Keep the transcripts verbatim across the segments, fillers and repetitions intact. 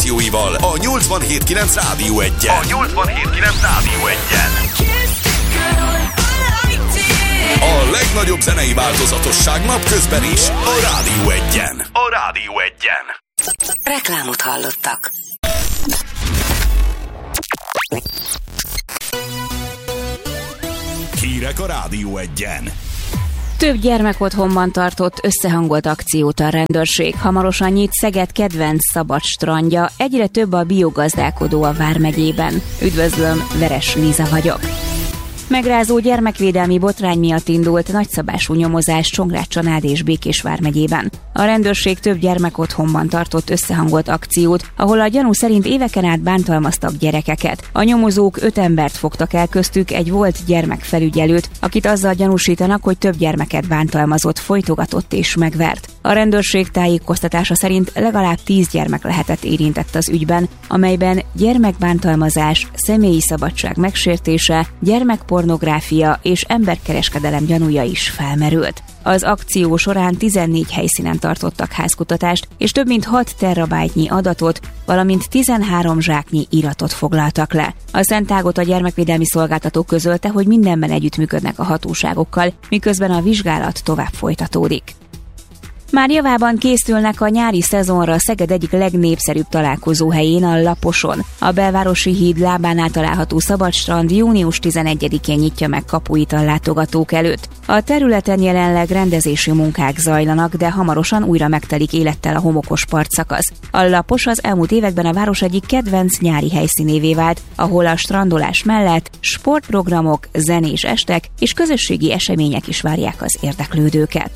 információival a nyolcvanhét kilenc Rádió egyen. A nyolcvanhét kilenc Rádió egyen. A legnagyobb zenei változatosság napközben is a Rádió egyen. A Rádió egyen. Reklámot hallottak. Hírek a Rádió egyen. Több gyermekotthonban tartott összehangolt akciót a rendőrség. Hamarosan nyit Szeged kedvenc szabad strandja, egyre több a biogazdálkodó a Vármegyében. Üdvözlöm, Veres Líza vagyok. Megrázó gyermekvédelmi botrány miatt indult nagyszabású nyomozás Csongrád-Csanád és Békés vármegyében. A rendőrség több gyermekotthonban tartott összehangolt akciót, ahol a gyanú szerint éveken át bántalmaztak gyerekeket. A nyomozók öt embert fogtak el, köztük egy volt gyermekfelügyelőt, akit azzal gyanúsítanak, hogy több gyermeket bántalmazott, folytogatott és megvert. A rendőrség tájékoztatása szerint legalább tíz gyermek lehetett érintett az ügyben, amelyben gyermekbántalmazás, személyi szabadság megsértése, gyermekpornográfia és emberkereskedelem gyanúja is felmerült. Az akció során tizennégy helyszínen tartottak házkutatást, és több mint hat terabájtnyi adatot, valamint tizenhárom zsáknyi iratot foglaltak le. A Szentágot a gyermekvédelmi szolgáltatók közölte, hogy mindenben együttműködnek a hatóságokkal, miközben a vizsgálat tovább folytatódik. Már javában készülnek a nyári szezonra Szeged egyik legnépszerűbb találkozóhelyén, a Laposon. A Belvárosi híd lábánál található szabadstrand június tizenegyedikén nyitja meg kapuit a látogatók előtt. A területen jelenleg rendezési munkák zajlanak, de hamarosan újra megtelik élettel a homokos partszakasz. A Lapos az elmúlt években a város egyik kedvenc nyári helyszínévé vált, ahol a strandolás mellett sportprogramok, zenés estek és közösségi események is várják az érdeklődőket.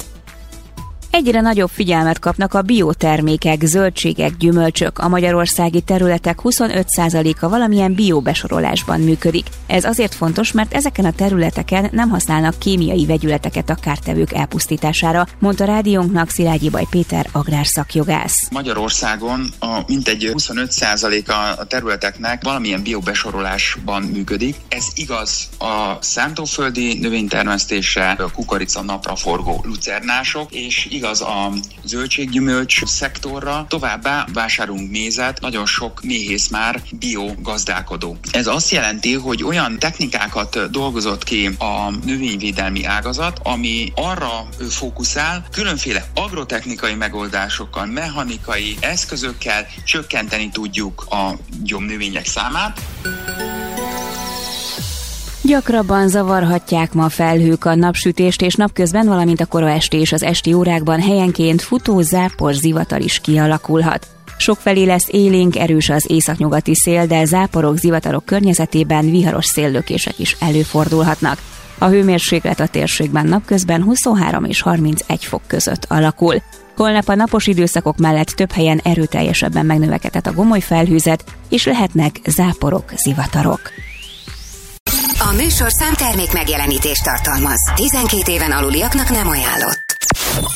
Egyre nagyobb figyelmet kapnak a biotermékek, zöldségek, gyümölcsök. A magyarországi területek huszonöt százaléka valamilyen biobesorolásban működik. Ez azért fontos, mert ezeken a területeken nem használnak kémiai vegyületeket a kártevők elpusztítására, mondta rádiónknak Szilágyi Baj Péter agrárszakjogász. Magyarországon a mintegy huszonöt százaléka a területeknek valamilyen biobesorolásban működik. Ez igaz a szántóföldi növénytermesztésre, a kukorica, napraforgó, lucernások, és igaz a zöldséggyümölcs szektorra, továbbá vásárolunk mézet, nagyon sok méhész már biogazdálkodó. Ez azt jelenti, hogy olyan technikákat dolgozott ki a növényvédelmi ágazat, ami arra fókuszál, különféle agrotechnikai megoldásokkal, mechanikai eszközökkel csökkenteni tudjuk a gyomnövények számát. Gyakrabban zavarhatják ma felhők a napsütést, és napközben, valamint a kora esti és az esti órákban helyenként futó zápor, zivatar is kialakulhat. Sokfelé lesz élénk, erős az északnyugati szél, de záporok, zivatarok környezetében viharos széllökések is előfordulhatnak. A hőmérséklet a térségben napközben huszonhárom és harmincegy fok között alakul. Holnap a napos időszakok mellett több helyen erőteljesebben megnövekedett a gomoly felhőzet, és lehetnek záporok, zivatarok. A műsorszám termék megjelenítést tartalmaz. tizenkét éven aluliaknak nem ajánlott.